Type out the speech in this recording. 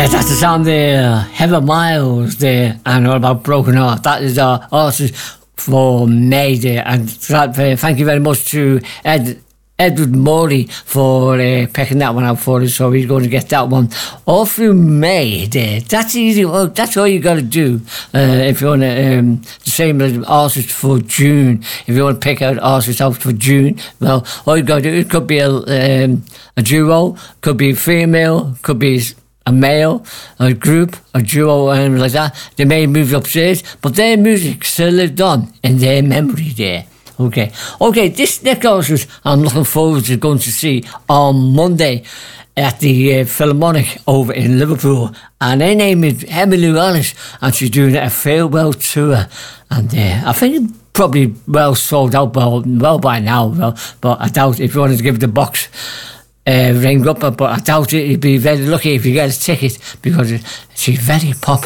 Yeah, that's the sound there. Heather Miles there, and all about Broken Heart. That is our artist for May there, and thank you very much to Edward Morley for picking that one out for us. So he's going to get that one all through May there. That's easy. Well, that's all you got to do if you want to. The same as artists for June. If you want to pick out artists out for June, well, all you got to do, it could be a duo, could be female, could be a male, a group, a duo, and like that. They may move upstairs, but their music still lived on in their memory there. Okay, this next artist I'm looking forward to going to see on Monday at the Philharmonic over in Liverpool, and her name is Emmylou Harris, and she's doing a farewell tour, and I think it's probably well sold out well by now, but I doubt if you wanted to give the box ring up, but I doubt it. You'd be very lucky if you get a ticket because she's very popular.